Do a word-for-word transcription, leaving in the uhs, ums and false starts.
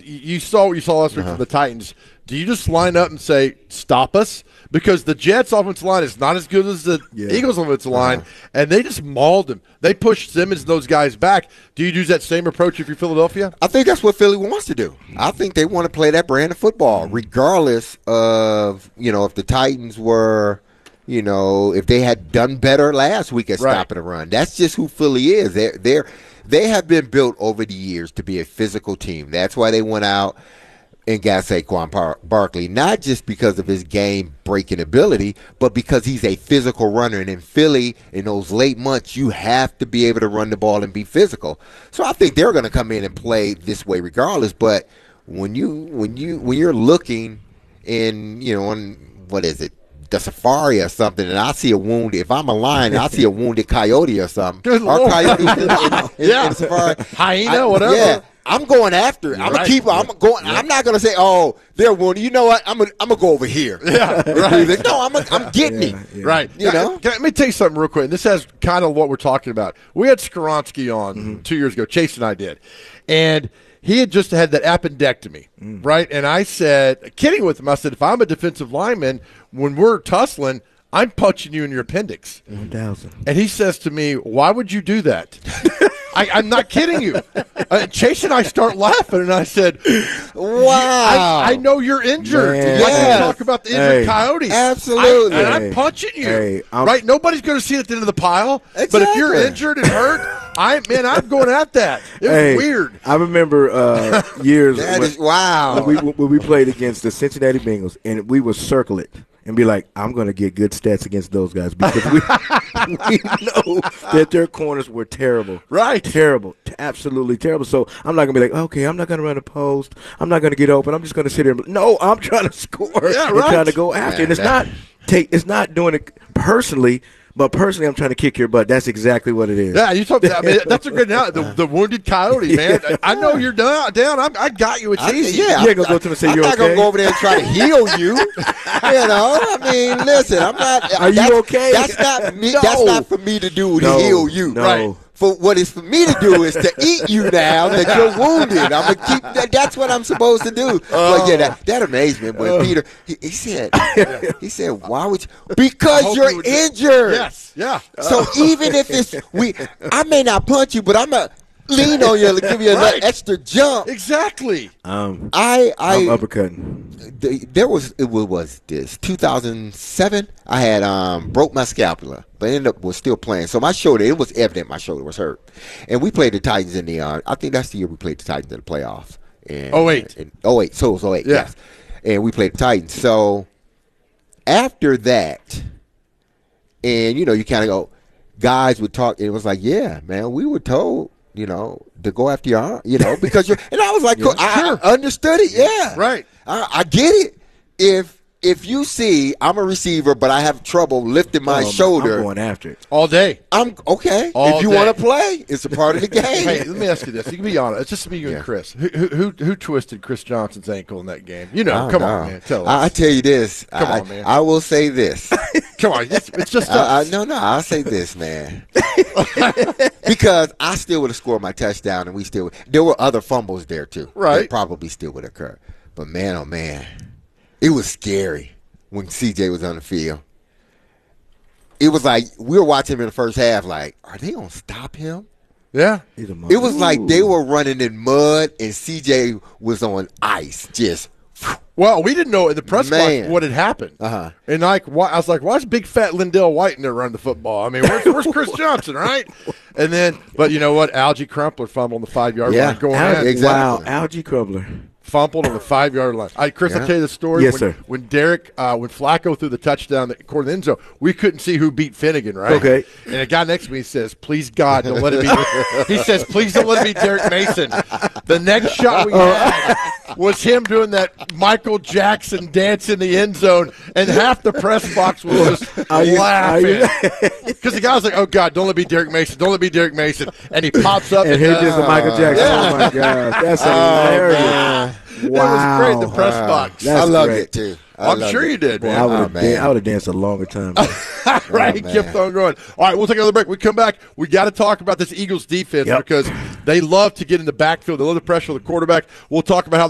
you saw what you saw last week Uh-huh. from the Titans. Do you just line up and say, stop us? Because the Jets' offensive line is not as good as the Yeah. Eagles' offensive Uh-huh. line, and they just mauled them. They pushed Simmons and those guys back. Do you use that same approach if you're Philadelphia? I think that's what Philly wants to do. I think they want to play that brand of football, regardless of, you know, if the Titans were, you know, if they had done better last week at Right. stopping the run. That's just who Philly is. They're, they're, they have been built over the years to be a physical team. That's why they went out and got Saquon Bar- Barkley, not just because of his game-breaking ability, but because he's a physical runner. And in Philly, in those late months, you have to be able to run the ball and be physical. So I think they're going to come in and play this way regardless. But when you when you when you're looking in, you know, on what is it, the safari or something, and I see a wounded, if I'm a lion, I see a wounded coyote or something, Good or Lord. coyote in, in, in, Yeah. in the safari, Hyena, I- whatever. Yeah. I'm going after it. I'm Right. gonna keep. I'm going. I'm not gonna say, "Oh, they're wounded." You know what? I'm gonna. I'm gonna go over here. Yeah, right. No, I'm. Gonna, I'm getting Yeah, him. yeah. Right. You Now, know? can- let me tell you something real quick. And this has kind of what we're talking about. We had Skoronski on Mm-hmm. two years ago. Chase and I did. And he had just had that appendectomy, Mm. right? And I said, kidding with him, I said, if I'm a defensive lineman, when we're tussling, I'm punching you in your appendix. one thousand. And he says to me, why would you do that? I, I'm not kidding you. Uh, Chase and I start laughing, and I said, Wow. I, I know you're injured. Man. Like Yes. you talk about the injured Hey. coyotes. Absolutely. I, and I'm Hey. punching you. Hey, I'm- right? Nobody's going to see it at the end of the pile. But if you're Exactly. injured and hurt, I man, I'm going at that. It was Hey, weird. I remember uh, years That when, is wow. when we when we played against the Cincinnati Bengals, and we would circle it and be like, "I'm going to get good stats against those guys because we we know that their corners were terrible, Right. Terrible, t- absolutely terrible." So I'm not going to be like, "Okay, I'm not going to run a post. I'm not going to get open. I'm just going to sit here." And, no, I'm trying to score Yeah, and right. trying to go after. Man, and it's that- not take. It's not doing it personally. But personally, I'm trying to kick your butt. That's exactly what it is. Yeah, you talk. I mean, that's a good analogy. The, the wounded coyote, man. I know you're down. Down. I'm, I got you. It's I- easy. yeah, You ain't gonna go to him and say I'm you're not okay. gonna go over there and try to heal you. you know, I mean, listen, I'm not. Are you that's, okay? That's not me. No. That's not for me to do to No, heal you. no. Right. For what is for me to do is to eat you now that you're wounded. I'm gonna keep. That, that's what I'm supposed to do. But yeah, that, that amazed me when Peter. He, he said. He said, "Why would you?" Because hope you're you would- injured. Yes. Yeah. So even if it's we, I may not punch you, but I'm gonna lean on you and give you a Right. little extra jump. Exactly. Um, I I I'm uppercutting. th- there was it was, was this two thousand seven. I had um broke my scapula, but ended up was still playing. So my shoulder, it was evident my shoulder was hurt, and we played the Titans in the. Uh, I think that's the year we played the Titans in the playoffs. And, oh eight. and, oh eight. So it was oh eight. Yeah. Yes, and we played the Titans. So after that, and you know, you kind of go, guys would talk. And it was like, yeah, man, we were told, you know, to go after your arm, you know, because you're. And I was like, cool, I, sure. I understood it. Yeah, Right. I, I get it. If if you see I'm a receiver, but I have trouble lifting my Um, shoulder, I'm going after it. All day. I'm okay. All if you day. want to play, it's a part of the game. Hey, let me ask you this. You can be honest. It's just me, you Yeah. and Chris. Who, who who who twisted Chris Johnson's ankle in that game? You know. Oh, come no. on, man. Tell I, I us. tell you this. Come I, on, man. I will say this. Come on. It's, it's just I, I, us. no, no, I'll say this, man. Because I still would have scored my touchdown, and we still there were other fumbles there too. Right. That probably still would occur. But man, oh man, it was scary when C J was on the field. It was like we were watching him in the first half. Like, are they gonna stop him? Yeah. He's a It was like they Ooh. were running in mud, and C J was on ice. Just Well, we didn't know in the press Man. box what had happened. Uh-huh. And like, why, I was like, why is big fat Lindell White in there running the football? I mean, where's, where's Chris Johnson, right? And then, but you know what? Algie Crumpler fumbled on the five yard Yeah. line going Al- in. exactly. Wow, Algie Crumbler. Fumbled on the five yard line. All right, Chris, Yeah. I'll tell you the story. Yes, when, sir. When Derek, uh, when Flacco threw the touchdown that corner of the end zone, we couldn't see who beat Finnegan, right? Okay. And a guy next to me says, "Please God, don't let it be." He says, "Please don't let it be Derek Mason." The next shot we had was him doing that Michael Jackson dance in the end zone, and half the press box was just Are you- laughing are because the guy was like, "Oh God, don't let it be Derek Mason, don't let it be Derek Mason," and he pops up And and, here does- just the Michael Jackson. Oh my gosh, that's hilarious! man. It Wow, was great. The press box. That's I loved great. it too. I I'm loved sure it. you did, Boy, man. I would Oh, have man. dan- I would have danced a longer time. right, Oh, kept man. on going. All right, we'll take another break. We come back. We got to talk about this Eagles defense Yep. because they love to get in the backfield. They love the pressure of the quarterback. We'll talk about how